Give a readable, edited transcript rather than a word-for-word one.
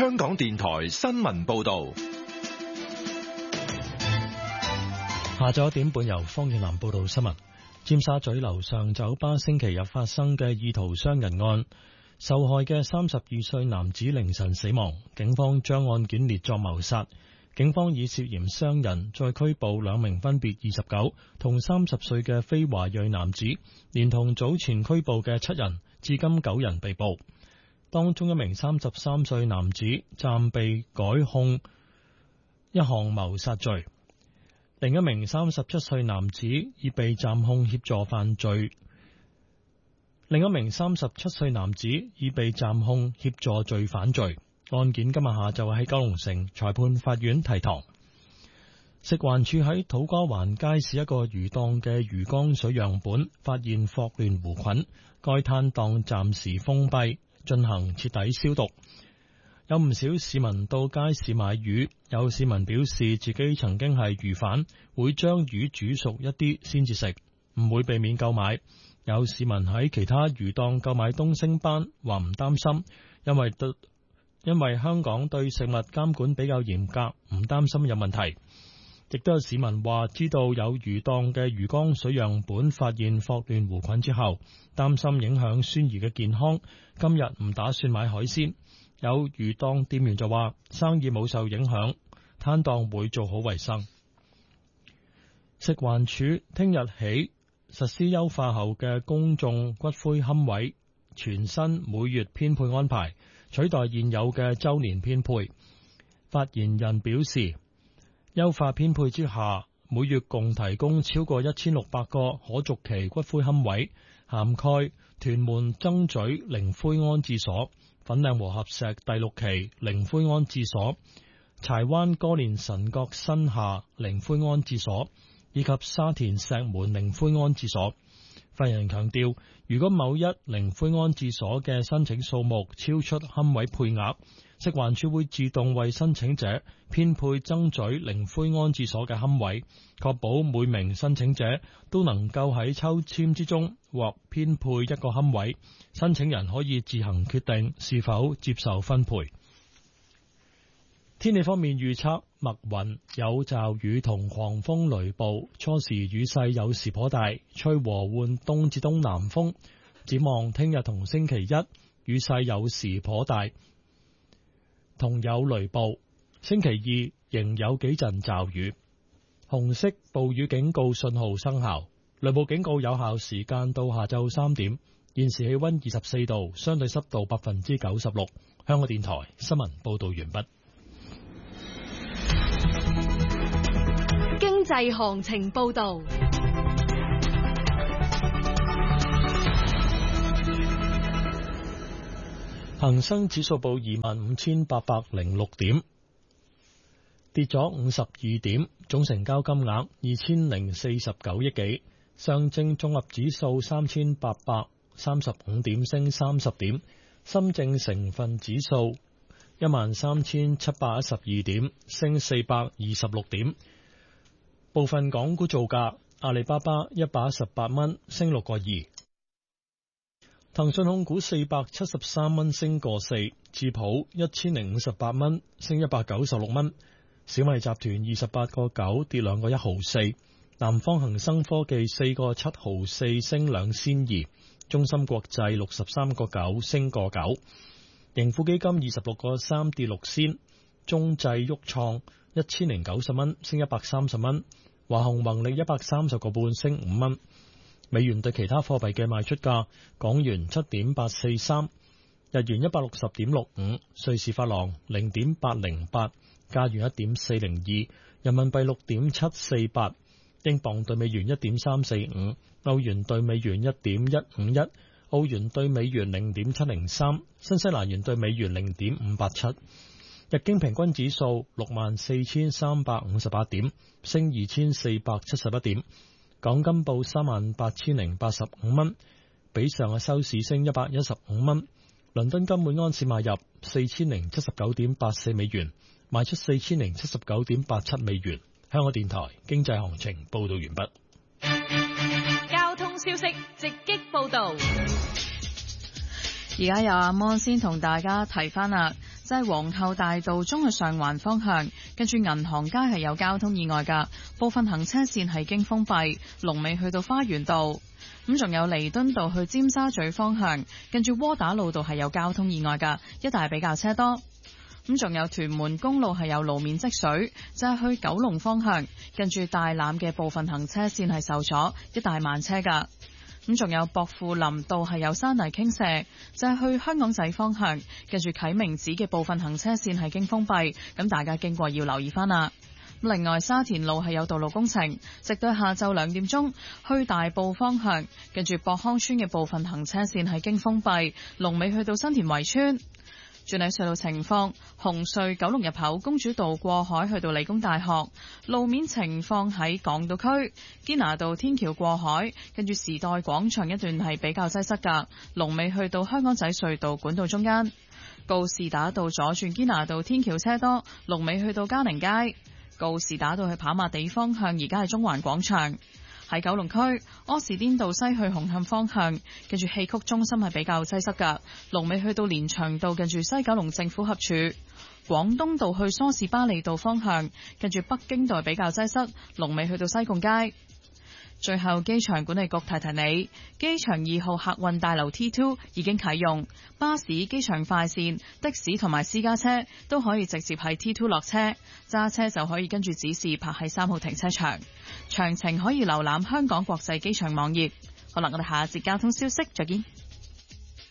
香港電台新聞報道。 下晝1點半由方遠南報道新聞。尖沙咀樓上酒吧星期日發生嘅意圖傷人案，受害嘅32歲男子凌晨死亡，警方將案件列作謀殺。警方以涉嫌傷人再拘捕2名分別29同30歲嘅非華裔男子，連同早前拘捕嘅7人，至今9人被捕。當中1名33歲男子暫被改控一項謀殺罪。另1名37歲男子已被暫控協助犯罪，另1名37歲男子已被暫控協助罪犯罪。案件今日下晝喺九龍城裁判法院提堂。食環署喺土瓜灣街市一個魚檔嘅魚缸水樣本發現霍亂弧菌，該攤檔暫時封閉，進行徹底消毒。有唔少市民到街市買魚，有市民表示自己曾經係魚販，會將魚煮熟一啲先至食，唔會避免購買。有市民喺其他魚檔購買東星斑，話唔擔心，因為香港對食物監管比較嚴格，唔擔心有問題。亦都有市民話知道有魚檔嘅魚缸水樣本發現霍亂弧菌之後，擔心影響孫兒嘅健康，今日唔打算買海鮮。有魚檔店員就話生意冇受影響，攤檔會做好衛生。食環署聽日起實施優化後嘅公眾骨灰龕位全新每月編配安排，取代現有嘅週年編配。發言人表示，優化編配之下，每月共提供超過1600個可續期骨灰龕位，涵蓋屯門曾咀靈灰安置所、粉嶺和合石第6期靈灰安置所、柴灣歌連臣角新廈靈灰安置所以及沙田石門靈灰安置所。發言人強調，如果某一靈灰安置所嘅申請數目超出龕位配額，食環署會自動為申請者編配曾咀靈灰安置所嘅龕位，確保每名申請者都能夠喺抽籤之中獲編配一個龕位。申請人可以自行決定是否接受分配。天氣方面預測，密雲有驟雨同狂風雷暴，初時雨勢有時頗大，吹和緩東至東南風。展望聽日同星期一，雨勢有時頗大，同有雷暴。星期二仍有幾陣驟雨。紅色暴雨警告信號生效，雷暴警告有效時間到下晝3點。現時氣溫24度，相對濕度96%。香港電台新聞報道完畢。 經濟行情報道。 恒生指數報25,806點，跌咗52點，總成交金額2049億幾。上證綜合指數3835點，升30點。深證成分指數13,712點，升426點。部分港股造價，阿里巴巴118蚊，升6個2。騰訊控股473蚊，升個4。智普1058蚊，升196蚊。小米集團28個9，跌2個1毫4。南方恒生科技4個7毫4，升2仙2。中芯國際63個9，升個9。盈富基金26個3，跌6仙。中製旭創1090蚊，升130蚊。華虹宏利130個半，升5蚊。美元對其他貨幣嘅賣出價：港元7.843，日元160.65，瑞士法郎0.808，加元1.402，人民幣6.748，英鎊對美元1.345，歐元對美元1.151，澳元對美元0.703，新西蘭元對美元0.587。日經平均指數64,358點，升2,471點。港金報38,085蚊，比上日收市升115蚊。倫敦金每安士買入4079.84美元，賣出4079.87美元。香港電台經濟行情報道完畢。 交通消息直擊報道。 而家由阿摩先同大家提翻啦。 就係皇后大道中去上環方向，跟住銀行街係有交通意外㗎，部分行車線係經封閉，龍尾去到花園道。咁仲有彌敦道去尖沙咀方向，跟住窩打老道係有交通意外㗎，一帶比較車多。咁仲有屯門公路係有路面積水，就係去九龍方向，跟住大欖嘅部分行車線係受阻，一帶慢車㗎。咁仲有薄扶林道係有山泥傾瀉，就係去香港仔方向，跟住啟明寺嘅部分行車線係經封閉，咁大家經過要留意返啦。另外沙田路係有道路工程，直到下晝2點鐘，去大埔方向，跟住博康村嘅部分行車線係經封閉，龍尾去到新田圍村。轉睇隧道情況，紅隧九龍入口公主道過海去到理工大學，路面情況喺港島區堅拿道天橋過海，跟住時代廣場一段係比較擠塞㗎，龍尾去到香港仔隧道管道中間。告士打道左轉堅拿道天橋車多，龍尾去到嘉寧街。告士打道去跑馬地方向，而家係中環廣場。喺九龍區柯士甸道西去紅磡方向，跟住戲曲中心係比較擠塞㗎，龍尾去到連翔道，跟住西九龍政府合署。廣東道去梳士巴利道方向，跟住北京道比較擠塞，龍尾去到西貢街。最後，機場管理局提提你，機場2號客運大樓 T2 已經啟用，巴士、機場快線、的士同埋私家車都可以直接喺 T2 落車，揸車就可以跟住指示泊喺3號停車場。詳情可以瀏覽香港國際機場網頁。好啦，我哋下一節交通消息再見。